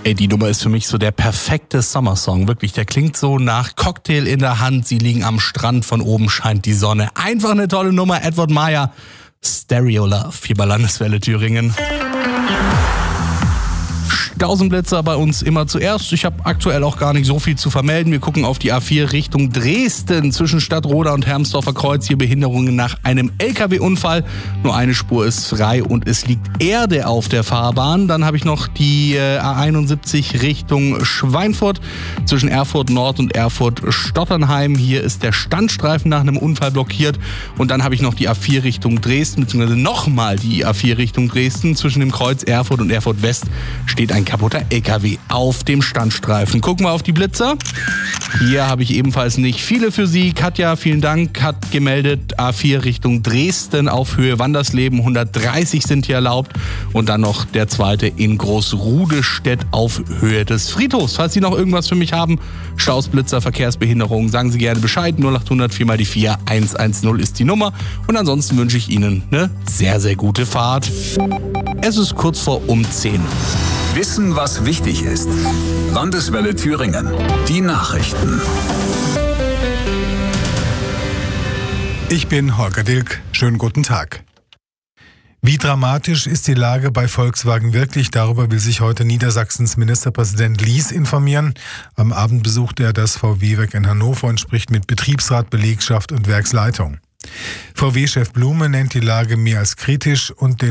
Ey, die Nummer ist für mich so der perfekte Sommersong. Wirklich, der klingt so nach Cocktail in der Hand. Sie liegen am Strand, von oben scheint die Sonne. Einfach eine tolle Nummer. Edward Meyer, Stereo Love, hier bei Landeswelle Thüringen. Stausenblitzer bei uns immer zuerst. Ich habe aktuell auch gar nicht so viel zu vermelden. Wir gucken auf die A4 Richtung Dresden zwischen Stadtroda und Hermsdorfer Kreuz. Hier Behinderungen nach einem LKW-Unfall. Nur eine Spur ist frei und es liegt Erde auf der Fahrbahn. Dann habe ich noch die A71 Richtung Schweinfurt zwischen Erfurt Nord und Erfurt Stotternheim. Hier ist der Standstreifen nach einem Unfall blockiert. Und dann habe ich noch die A4 Richtung Dresden, beziehungsweise nochmal die A4 Richtung Dresden. Zwischen dem Kreuz Erfurt und Erfurt West steht ein kaputter LKW auf dem Standstreifen. Gucken wir auf die Blitzer. Hier habe ich ebenfalls nicht viele für Sie. Katja, vielen Dank, hat gemeldet, A4 Richtung Dresden auf Höhe Wandersleben, 130 sind hier erlaubt. Und dann noch der zweite in Großrudestedt auf Höhe des Friedhofs. Falls Sie noch irgendwas für mich haben, Staus, Blitzer, Verkehrsbehinderung, sagen Sie gerne Bescheid. 0800 4 mal die 4 110 ist die Nummer. Und ansonsten wünsche ich Ihnen eine sehr, sehr gute Fahrt. Es ist kurz vor 10. Wissen, was wichtig ist. Landeswelle Thüringen. Die Nachrichten. Ich bin Holger Dilk. Schönen guten Tag. Wie dramatisch ist die Lage bei Volkswagen wirklich? Darüber will sich heute Niedersachsens Ministerpräsident Lies informieren. Am Abend besucht er das VW-Werk in Hannover und spricht mit Betriebsrat, Belegschaft und Werksleitung. VW-Chef Blume nennt die Lage mehr als kritisch und den